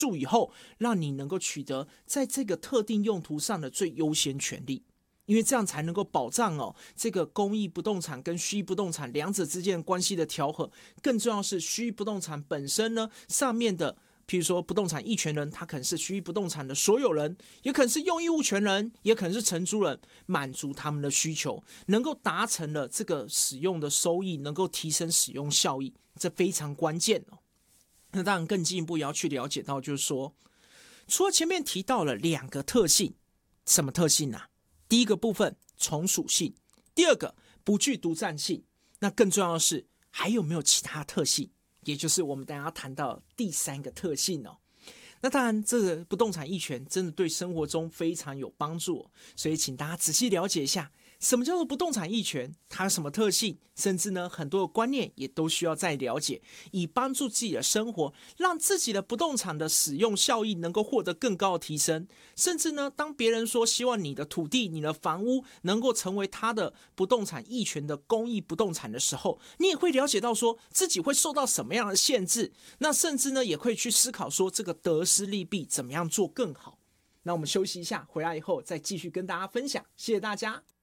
注以后，让你能够取得在这个特定用途上的最优先权利。因为这样才能够保障这个公益不动产跟虚拟不动产两者之间关系的调和。更重要的是，虚拟不动产本身呢，上面的譬如说不动产役权人，他可能是虚拟不动产的所有人，也可能是用益物权人，也可能是承租人，满足他们的需求，能够达成了这个使用的收益，能够提升使用效益，这非常关键哦。那当然更进一步也要去了解到，就是说，除了前面提到了2个特性，什么特性啊？第一个部分从属性，第二个不具独占性。那更重要的是，还有没有其他特性？也就是我们等一下要谈到第3个特性哦。那当然，这个不动产役权真的对生活中非常有帮助，所以请大家仔细了解一下，什么叫做不动产役权，它有什么特性，甚至呢很多的观念也都需要再了解，以帮助自己的生活，让自己的不动产的使用效益能够获得更高的提升。甚至呢，当别人说希望你的土地、你的房屋能够成为他的不动产役权的公益不动产的时候，你也会了解到说自己会受到什么样的限制，那甚至呢也会去思考说这个得失利弊怎么样做更好。那我们休息一下，回来以后再继续跟大家分享，谢谢大家。